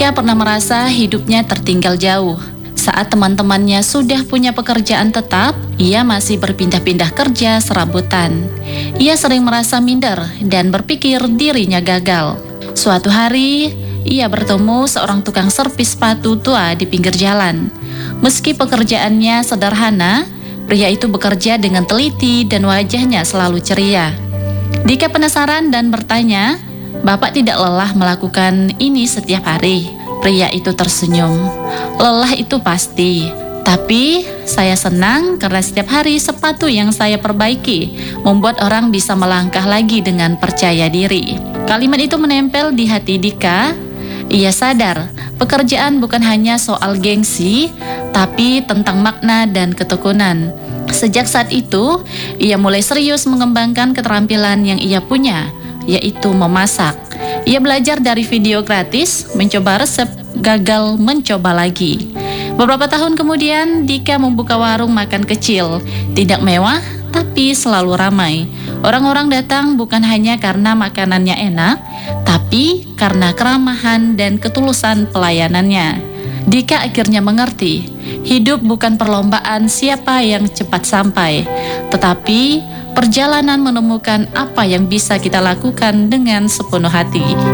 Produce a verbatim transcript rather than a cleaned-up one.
Dika pernah merasa hidupnya tertinggal jauh. Saat teman-temannya sudah punya pekerjaan tetap, ia masih berpindah-pindah kerja serabutan. Ia sering merasa minder dan berpikir dirinya gagal. Suatu hari, ia bertemu seorang tukang servis sepatu tua di pinggir jalan. Meski pekerjaannya sederhana, pria itu bekerja dengan teliti dan wajahnya selalu ceria. Dika penasaran dan bertanya, "Bapak tidak lelah melakukan ini setiap hari?" Pria itu tersenyum. "Lelah itu pasti, tapi saya senang karena setiap hari sepatu yang saya perbaiki membuat orang bisa melangkah lagi dengan percaya diri." Kalimat itu menempel di hati Dika. Ia sadar, pekerjaan bukan hanya soal gengsi, tapi tentang makna dan ketekunan. Sejak saat itu, ia mulai serius mengembangkan keterampilan yang ia punya, yaitu memasak. Ia belajar dari video gratis, mencoba resep, gagal, mencoba lagi. Beberapa tahun kemudian, Dika membuka warung makan kecil. Tidak mewah, tapi selalu ramai. Orang-orang datang bukan hanya karena makanannya enak, tapi karena keramahan dan ketulusan pelayanannya. Dika akhirnya mengerti, hidup bukan perlombaan siapa yang cepat sampai, tetapi perjalanan menemukan apa yang bisa kita lakukan dengan sepenuh hati.